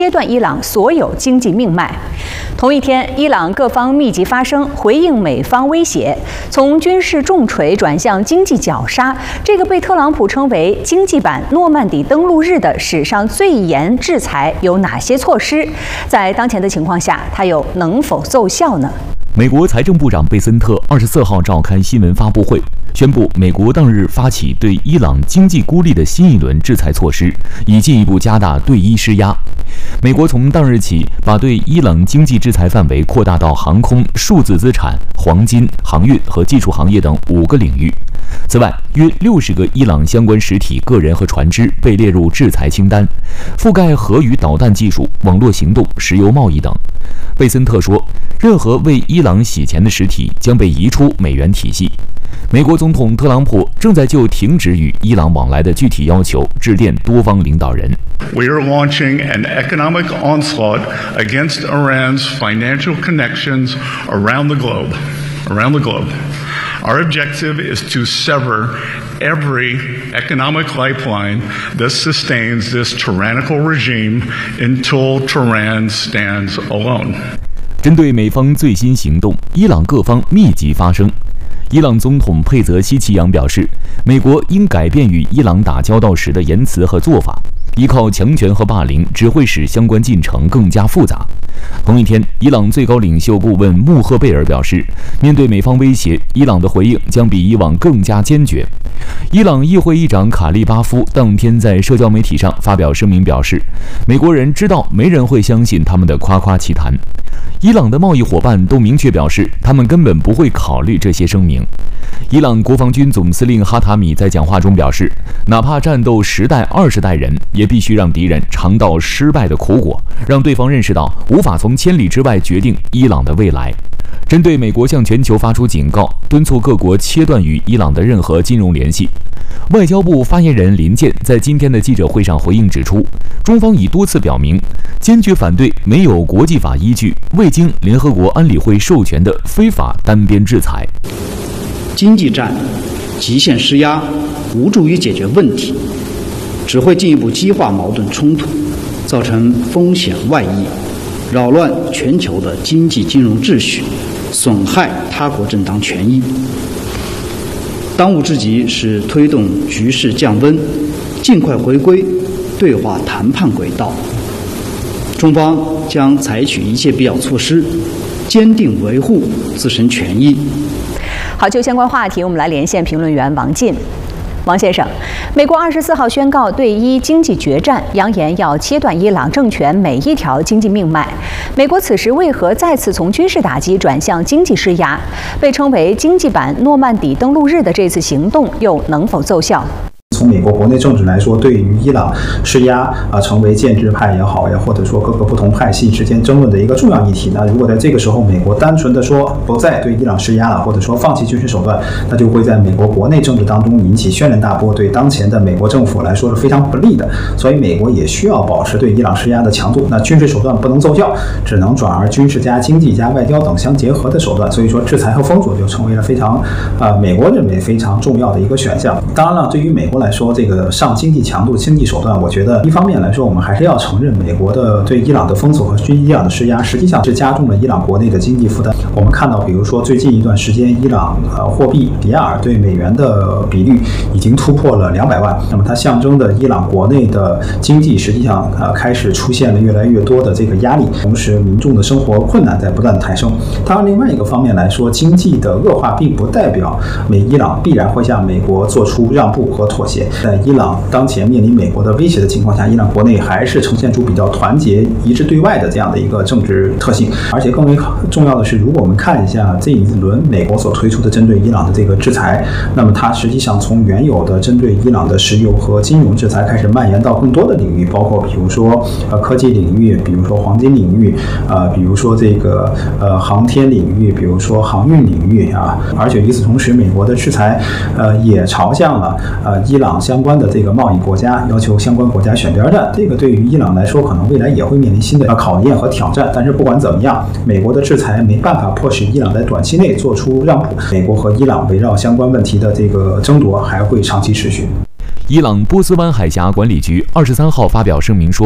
切断伊朗所有经济命脉。同一天，伊朗各方密集发声，回应美方威胁，从军事重锤转向经济绞杀。这个被特朗普称为“经济版诺曼底登陆日”的史上最严制裁有哪些措施？在当前的情况下，它又能否奏效呢？ 美国财政部长贝森特24号召开新闻发布会，宣布美国当日发起对伊朗经济孤立的新一轮制裁措施，以进一步加大对伊施压。美国从当日起把对伊朗经济制裁范围扩大到航空、数字资产、黄金、航运和技术行业等5个领域。此外，约60个伊朗相关实体、个人和船只被列入制裁清单，覆盖核与导弹技术、网络行动、石油贸易等。贝森特说，任何为伊朗洗钱的实体将被移出美元体系。美国总统特朗普正在就停止与伊朗往来的具体要求致电多方领导人。 We are launching an economic onslaught against Iran's financial connections around the globe. Our objective is to sever every economic lifeline that sustains this tyrannical regime until Tehran stands alone. 针对美方最新行动，伊朗各方密集发声。伊朗总统佩泽希奇扬表示，美国应改变与伊朗打交道时的言辞和做法，依靠强权和霸凌只会使相关进程更加复杂。同一天，伊朗最高领袖顾问穆赫贝尔表示，面对美方威胁，伊朗的回应将比以往更加坚决。伊朗议会议长卡利巴夫当天在社交媒体上发表声明表示，美国人知道没人会相信他们的夸夸其谈。伊朗的贸易伙伴都明确表示，他们根本不会考虑这些声明。伊朗国防军总司令哈塔米在讲话中表示，哪怕战斗10代、20代人，也必须让敌人尝到失败的苦果，让对方认识到无法从千里之外决定伊朗的未来。针对美国向全球发出警告，敦促各国切断与伊朗的任何金融联系，外交部发言人林健在今天的记者会上回应指出，中方已多次表明，坚决反对没有国际法依据、未经联合国安理会授权的非法单边制裁。 经济战极限施压无助于解决问题，只会进一步激化矛盾冲突，造成风险外溢，扰乱全球的经济金融秩序，损害他国正当权益。当务之急是推动局势降温，尽快回归对话谈判轨道。中方将采取一切必要措施，坚定维护自身权益。 好，就相关话题，我们来连线评论员王进。王先生，美国24号宣告对伊经济决战，扬言要切断伊朗政权每一条经济命脉。美国此时为何再次从军事打击转向经济施压？被称为经济版诺曼底登陆日的这次行动又能否奏效？ 从美国国内政治来说，对于伊朗施压成为建制派也好呀，或者说各个不同派系之间争论的一个重要议题。那如果在这个时候，美国单纯的说不再对伊朗施压了，或者说放弃军事手段，那就会在美国国内政治当中引起轩然大波，对当前的美国政府来说是非常不利的。所以美国也需要保持对伊朗施压的强度。那军事手段不能奏效，只能转而军事加经济加外交等相结合的手段。所以说，制裁和封锁就成为了非常美国认为非常重要的一个选项。当然了，对于美国来说，这个上经济强度、经济手段，我觉得一方面来说，我们还是要承认美国的对伊朗的封锁和对伊朗的施压，实际上是加重了伊朗国内的经济负担。我们看到，比如说最近一段时间，伊朗货币里亚尔对美元的比率已经突破了200万，那么它象征的伊朗国内的经济实际上开始出现了越来越多的这个压力，同时民众的生活困难在不断的抬升。当然，另外一个方面来说，经济的恶化并不代表伊朗必然会向美国做出让步和妥协。在伊朗当前面临美国的威胁的情况下，伊朗国内还是呈现出比较团结、一致对外的这样的一个政治特性。而且更为重要的是，如果我们看一下这一轮美国所推出的针对伊朗的这个制裁，那么它实际上从原有的针对伊朗的石油和金融制裁开始蔓延到更多的领域，包括比如说科技领域，比如说黄金领域，比如说这个航天领域，比如说航运领域啊。而且与此同时，美国的制裁也朝向了伊朗相关的这个贸易国家，要求相关国家选边站。这个对于伊朗来说，可能未来也会面临新的考验和挑战。但是不管怎么样，美国的制裁没办法迫使伊朗在短期内做出让步。美国和伊朗围绕相关问题的这个争夺还会长期持续。 伊朗波斯湾海峡管理局23号发表声明说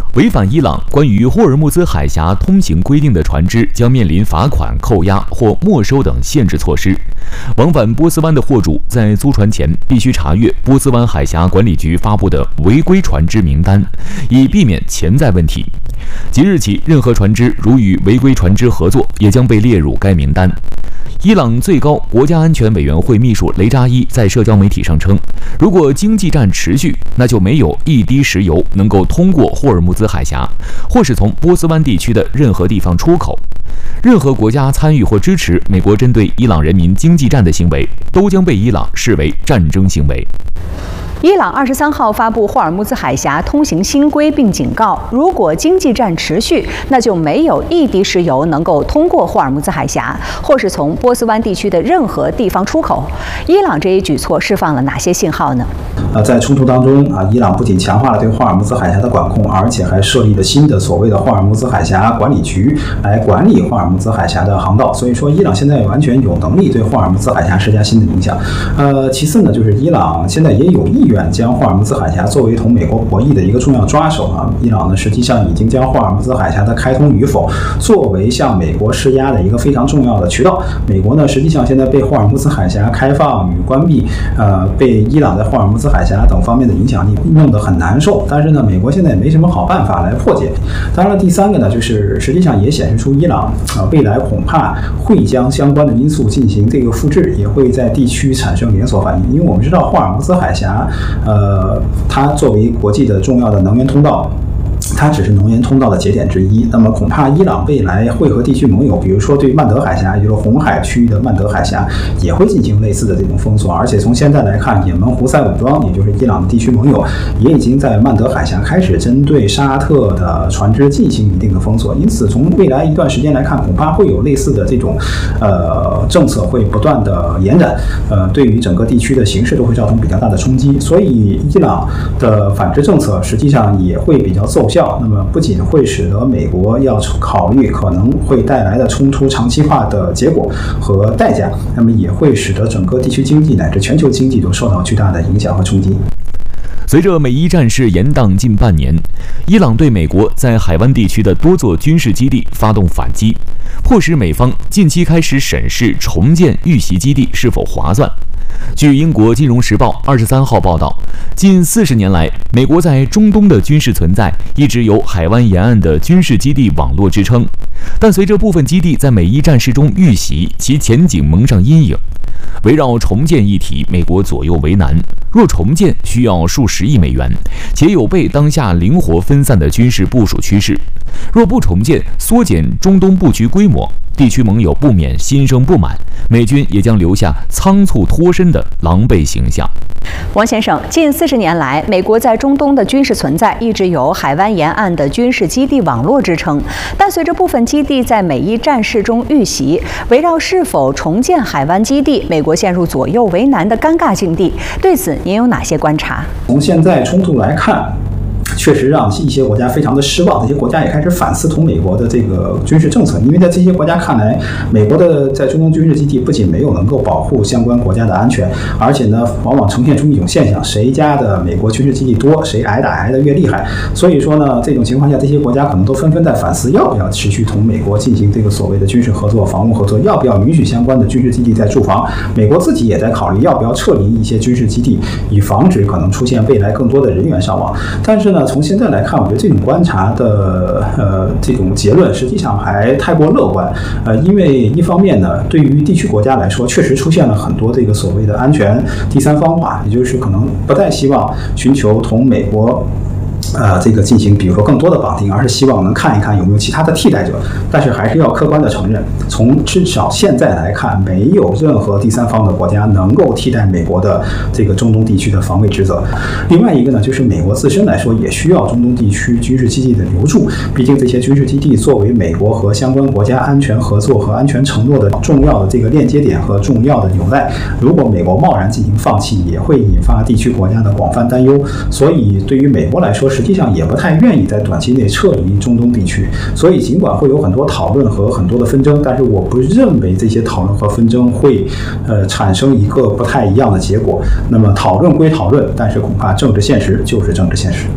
违反伊朗关于霍尔木兹海峡通行规定的船只将面临罚款、扣押或没收等限制措施。往返波斯湾的货主在租船前必须查阅波斯湾海峡管理局发布的违规船只名单，以避免潜在问题。即日起，任何船只如与违规船只合作，也将被列入该名单。伊朗最高国家安全委员会秘书雷扎伊在社交媒体上称，如果经济战持续，那就没有一滴石油能够通过霍尔木兹海峡，或是从波斯湾地区的任何地方出口。任何国家参与或支持美国针对伊朗人民经济战的行为，都将被伊朗视为战争行为。 伊朗23号发布霍尔木兹海峡通行新规，并警告，如果经济战持续，那就没有一滴石油能够通过霍尔木兹海峡，或是从波斯湾地区的任何地方出口。伊朗这一举措释放了哪些信号呢？ 在冲突当中伊朗不仅强化了对霍尔木兹海峡的管控，而且还设立了新的所谓的霍尔木兹海峡管理局来管理霍尔木兹海峡的航道。所以说，伊朗现在完全有能力对霍尔木兹海峡施加新的影响。其次呢，就是伊朗现在也有意愿将霍尔木兹海峡作为同美国博弈的一个重要抓手伊朗呢，实际上已经将霍尔木兹海峡的开通与否作为向美国施压的一个非常重要的渠道。美国呢，实际上现在被霍尔木兹海峡开放与关闭，被伊朗在霍尔木兹海峡等方面的影响力弄得很难受。但是呢，美国现在也没什么好办法来破解。当然了，第三个呢，就是实际上也显示出伊朗未来恐怕会将相关的因素进行这个复制，也会在地区产生连锁反应。因为我们知道霍尔木兹海峡，它作为国际的重要的能源通道，它只是能源通道的节点之一。那么恐怕伊朗未来会和地区盟友，比如说对曼德海峡，也就是红海区域的曼德海峡，也会进行类似的这种封锁。而且从现在来看，也门胡塞武装，也就是伊朗的地区盟友，也已经在曼德海峡开始针对沙特的船只进行一定的封锁。因此，从未来一段时间来看，恐怕会有类似的这种政策会不断的延展，对于整个地区的形势都会造成比较大的冲击。所以，伊朗的反制政策实际上也会比较奏效。那么不仅会使得美国要考虑可能会带来的冲突长期化的结果和代价，那么也会使得整个地区经济乃至全球经济都受到巨大的影响和冲击。 随着美伊战事延宕近半年，伊朗对美国在海湾地区的多座军事基地发动反击，迫使美方近期开始审视重建遇袭基地是否划算。据英国《金融时报》23号报道，近40年来，美国在中东的军事存在一直由海湾沿岸的军事基地网络支撑，但随着部分基地在美伊战事中遇袭，其前景蒙上阴影。围绕重建议题，美国左右为难。若重建，需要数十亿美元，且有悖当下灵活分散的军事部署趋势；若不重建，缩减中东布局规模，地区盟友不免心生不满，美军也将留下仓促脱身的狼狈形象。 王先生，近40年来，美国在中东的军事存在一直由海湾沿岸的军事基地网络支撑，但随着部分基地在美伊战事中遇袭，围绕是否重建海湾基地，美国陷入左右为难的尴尬境地。对此，您有哪些观察？ 从现在冲突来看，确实让一些国家非常的失望，这些国家也开始反思同美国的这个军事政策，因为在这些国家看来，美国的在中东军事基地不仅没有能够保护相关国家的安全，而且呢，往往呈现出一种现象，谁家的美国军事基地多，谁挨打挨得越厉害。所以说呢，这种情况下，这些国家可能都纷纷在反思，要不要持续同美国进行这个所谓的军事合作、防务合作，要不要允许相关的军事基地在驻防。美国自己也在考虑要不要撤离一些军事基地，以防止可能出现未来更多的人员伤亡。但是呢，从现在来看，我觉得这种观察的这种结论实际上还太过乐观。因为一方面呢，对于地区国家来说，确实出现了很多这个所谓的安全第三方化，也就是可能不再希望寻求同美国这个进行比如说更多的绑定，而是希望能看一看有没有其他的替代者。但是还是要客观的承认，从至少现在来看，没有任何第三方的国家能够替代美国的这个中东地区的防卫职责。另外一个呢，就是美国自身来说也需要中东地区军事基地的留驻，毕竟这些军事基地作为美国和相关国家安全合作和安全承诺的重要的这个链接点和重要的纽带，如果美国贸然进行放弃，也会引发地区国家的广泛担忧。所以对于美国来说，实际上也不太愿意在短期内撤离中东地区。所以尽管会有很多讨论和很多的纷争，但是我不认为这些讨论和纷争会产生一个不太一样的结果。那么讨论归讨论，但是恐怕政治现实就是政治现实。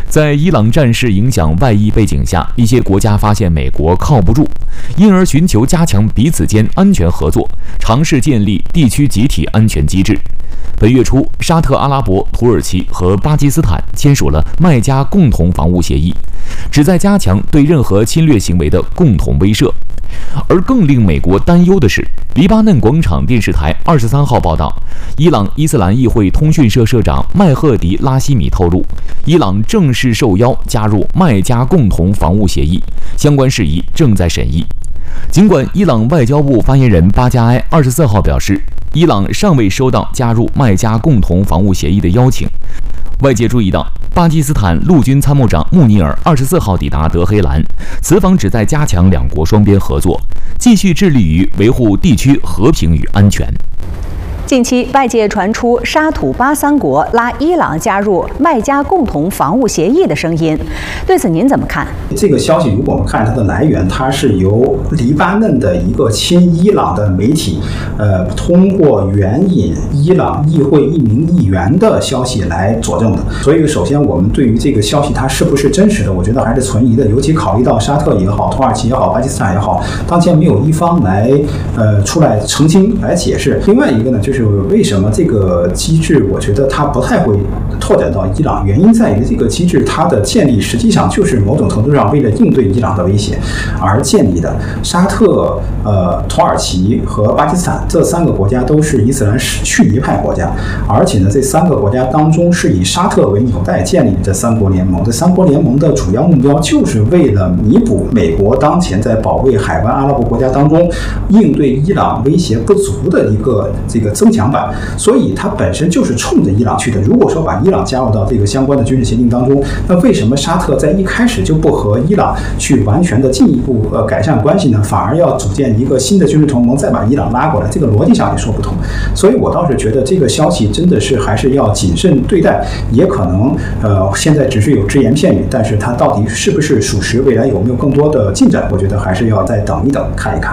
在伊朗战事影响外溢背景下，一些国家发现美国靠不住，因而寻求加强彼此间安全合作，尝试建立地区集体安全机制。本月初，沙特阿拉伯、土耳其和巴基斯坦签署了麦加共同防务协议，旨在加强对任何侵略行为的共同威慑。而更令美国担忧的是，黎巴嫩广场电视台23号报道，伊朗伊斯兰议会通讯社社长麦赫迪拉希米透露，伊朗正式受邀加入麦加共同防务协议，相关事宜正在审议。尽管伊朗外交部发言人巴加埃24号表示，伊朗尚未收到加入麦加共同防务协议的邀请，外界注意到，巴基斯坦陆军参谋长穆尼尔24号抵达德黑兰，此访旨在加强两国双边合作，继续致力于维护地区和平与安全。 近期，外界传出沙土巴三国拉伊朗加入麦加共同防务协议的声音，对此您怎么看？ 这个消息，如果我们看它的来源，它是由黎巴嫩的一个亲伊朗的媒体，通过援引伊朗议会一名议员的消息来佐证的。所以，首先我们对于这个消息它是不是真实的，我觉得还是存疑的。尤其考虑到沙特也好、土耳其也好、巴基斯坦也好，当前没有一方来出来澄清来解释。另外一个呢，就是为什么这个机制，我觉得它不太会拓展到伊朗，原因在于这个机制它的建立实际上就是某种程度上为了应对伊朗的威胁而建立的。沙特、土耳其和巴基斯坦这三个国家都是伊斯兰逊尼派国家，而且呢，这三个国家当中是以沙特为纽带建立的这三国联盟。这三国联盟的主要目标就是为了弥补美国当前在保卫海湾阿拉伯国家当中应对伊朗威胁不足的一个这个增强版，所以它本身就是冲着伊朗去的。如果说把伊朗加入到这个相关的军事协定当中，那为什么沙特在一开始就不和伊朗去完全的进一步改善关系呢？反而要组建一个新的军事同盟，再把伊朗拉过来，这个逻辑上也说不通。所以我倒是觉得这个消息真的是还是要谨慎对待，也可能现在只是有只言片语，但是它到底是不是属实，未来有没有更多的进展，我觉得还是要再等一等，看一看。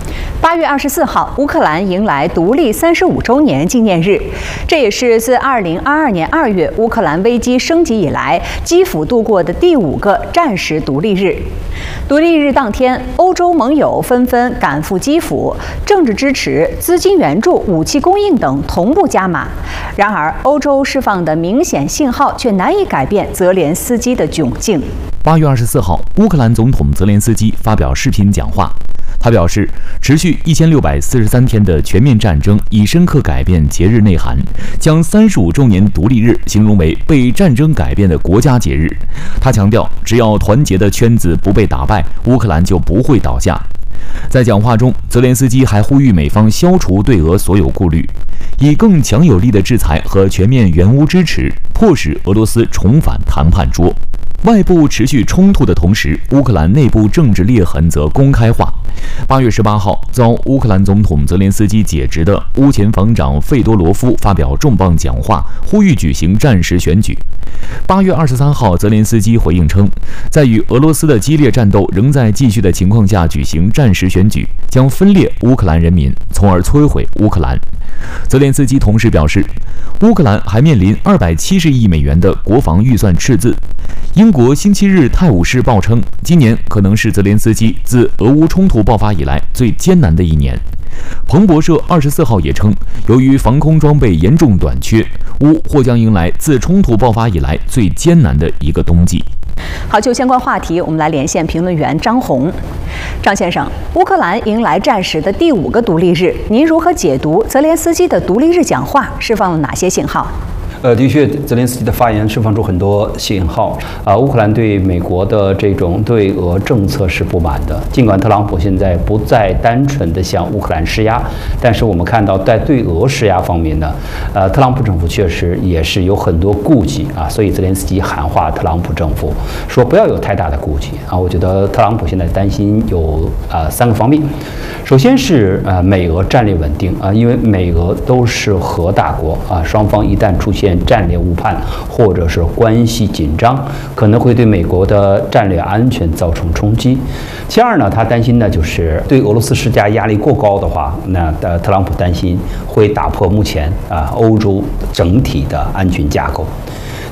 8月24号，乌克兰迎来独立35周年纪念日，这也是自2022年2月乌克兰危机升级以来，基辅度过的第5个战时独立日。独立日当天，欧洲盟友纷纷赶赴基辅，政治支持、资金援助、武器供应等同步加码。然而，欧洲释放的明显信号却难以改变泽连斯基的窘境。 8月24号，乌克兰总统泽连斯基发表视频讲话。他表示，持续1643天的全面战争已深刻改变节日内涵，将35周年独立日形容为被战争改变的国家节日。他强调，只要团结的圈子不被打败，乌克兰就不会倒下。在讲话中，泽连斯基还呼吁美方消除对俄所有顾虑，以更强有力的制裁和全面援乌支持，迫使俄罗斯重返谈判桌。外部持续冲突的同时，乌克兰内部政治裂痕则公开化。8月18号，遭乌克兰总统泽连斯基解职的乌前防长费多罗夫发表重磅讲话，呼吁举行战时选举。8月23号，泽连斯基回应称，在与俄罗斯的激烈战斗仍在继续的情况下举行战时选举，将分裂乌克兰人民，从而摧毁乌克兰。泽连斯基同时表示，乌克兰还面临270亿美元的国防预算赤字。英国星期日《泰晤士报》称，今年可能是泽连斯基自俄乌冲突爆发以来最艰难的一年。彭博社24号也称，由于防空装备严重短缺，乌或将迎来自冲突爆发以来最艰难的一个冬季。 好，就相关话题，我们来连线评论员张红。张先生，乌克兰迎来战时的第5个独立日，您如何解读泽连斯基的独立日讲话释放了哪些信号？ 的确，泽连斯基的发言释放出很多信号乌克兰对美国的这种对俄政策是不满的。尽管特朗普现在不再单纯的向乌克兰施压，但是我们看到在对俄施压方面呢，特朗普政府确实也是有很多顾忌所以泽连斯基喊话特朗普政府说不要有太大的顾忌我觉得特朗普现在担心有3个方面。首先是美俄战略稳定因为美俄都是核大国双方一旦出现战略误判或者是关系紧张，可能会对美国的战略安全造成冲击。其二呢，他担心呢就是对俄罗斯施加压力过高的话，那特朗普担心会打破目前欧洲整体的安全架构。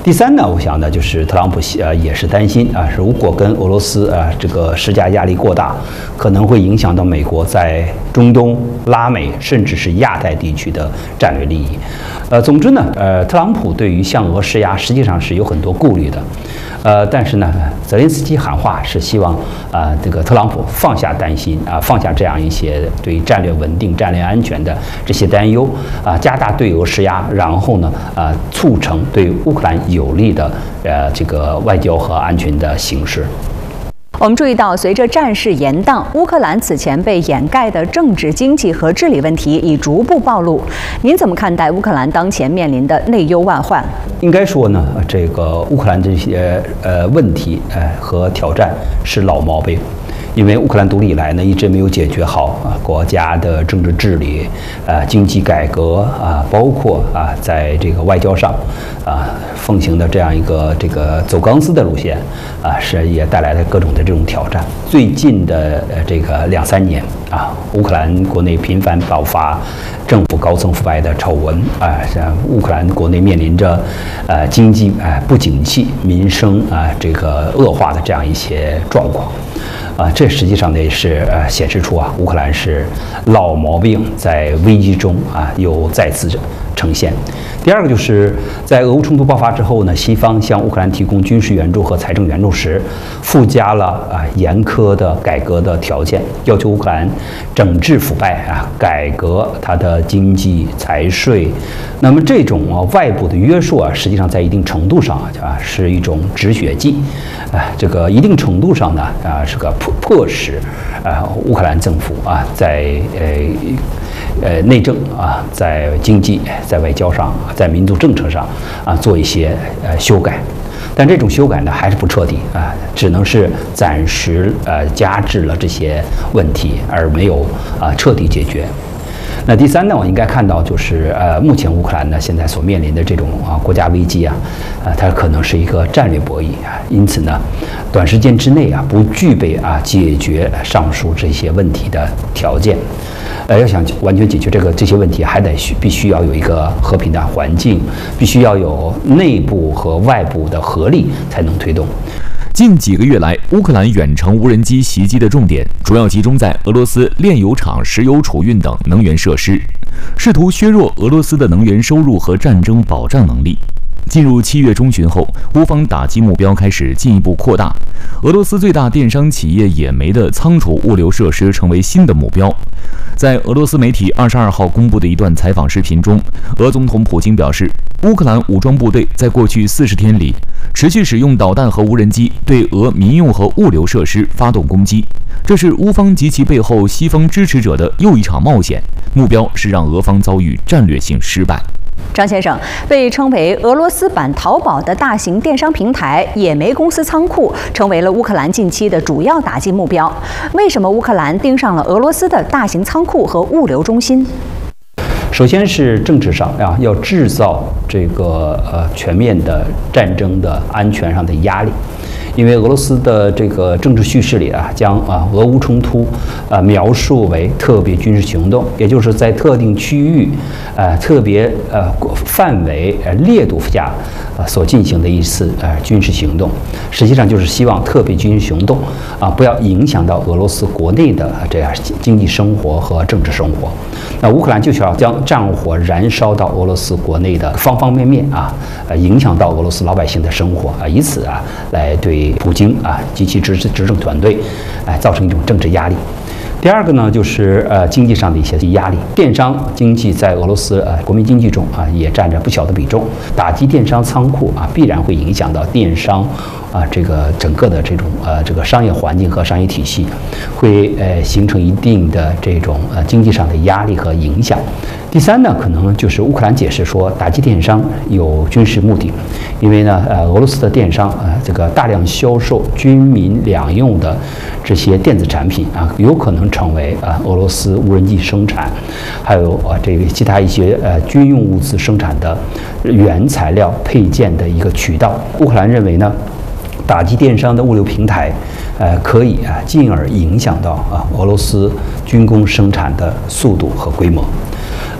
第三呢，我想呢，就是特朗普也是担心啊，如果跟俄罗斯这个施加压力过大，可能会影响到美国在中东、拉美甚至是亚太地区的战略利益。总之呢，特朗普对于向俄施压实际上是有很多顾虑的。但是呢，泽连斯基喊话是希望这个特朗普放下担心放下这样一些对战略稳定、战略安全的这些担忧加大对俄施压，然后呢促成对乌克兰有利的这个外交和安全的形势。 我们注意到，随着战事延宕，乌克兰此前被掩盖的政治、经济和治理问题已逐步暴露。您怎么看待乌克兰当前面临的内忧外患？ 应该说呢，这个乌克兰这些问题和挑战是老毛病。因为乌克兰独立以来呢，一直没有解决好国家的政治治理、经济改革包括在这个外交上奉行的这样一个这个走钢丝的路线是也带来了各种的这种挑战。最近的这个2-3年乌克兰国内频繁爆发政府高层腐败的丑闻乌克兰国内面临着经济不景气、民生这个恶化的这样一些状况。这实际上呢也是显示出乌克兰是老毛病在危机中又再次呈现。第二个就是在俄乌冲突爆发之后呢，西方向乌克兰提供军事援助和财政援助时，附加了严苛的改革的条件，要求乌克兰整治腐败改革它的经济财税。那么这种外部的约束实际上在一定程度上是一种止血剂，这个一定程度上呢是个迫使乌克兰政府在内政在经济、在外交上、在民族政策上做一些修改，但这种修改呢还是不彻底只能是暂时加制了这些问题，而没有彻底解决。那第三呢，我应该看到就是目前乌克兰呢现在所面临的这种国家危机它可能是一个战略博弈因此呢，短时间之内不具备解决上述这些问题的条件。要想完全解决这些问题，还必须要有一个和平的环境，必须要有内部和外部的合力才能推动。 近几个月来，乌克兰远程无人机袭击的重点主要集中在俄罗斯炼油厂、石油储运等能源设施，试图削弱俄罗斯的能源收入和战争保障能力。进入7月中旬后，乌方打击目标开始进一步扩大，俄罗斯最大电商企业野煤的仓储物流设施成为新的目标。在俄罗斯媒体22号公布的一段采访视频中，俄总统普京表示，乌克兰武装部队在过去40天里持续使用导弹和无人机对俄民用和物流设施发动攻击，这是乌方及其背后西方支持者的又一场冒险，目标是让俄方遭遇战略性失败。 张先生，被称为俄罗斯版淘宝的大型电商平台野煤公司仓库成为了乌克兰近期的主要打击目标。为什么乌克兰盯上了俄罗斯的大型仓库和物流中心？ 首先是政治上要制造这个全面的战争的安全上的压力。因为俄罗斯的这个政治叙事里将俄乌冲突描述为特别军事行动，也就是在特定区域特别范围烈度下所进行的一次军事行动，实际上就是希望特别军事行动不要影响到俄罗斯国内的这样经济生活和政治生活。那乌克兰就是要将战火燃烧到俄罗斯国内的方方面面影响到俄罗斯老百姓的生活以此来对普京及其执政团队造成一种政治压力。第二个呢，就是经济上的一些压力。电商经济在俄罗斯国民经济中也占着不小的比重，打击电商仓库必然会影响到电商这个整个的这种这个商业环境和商业体系，会形成一定的这种经济上的压力和影响。第三呢，可能就是乌克兰解释说打击电商有军事目的，因为呢俄罗斯的电商这个大量销售军民两用的这些电子产品有可能成为俄罗斯无人机生产，还有这个其他一些军用物资生产的原材料配件的一个渠道。乌克兰认为呢，打击电商的物流平台可以进而影响到俄罗斯军工生产的速度和规模。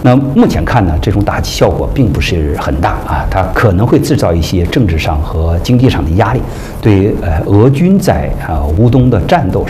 那目前看呢，这种打击效果并不是很大啊，它可能会制造一些政治上和经济上的压力，对俄军在乌东的战斗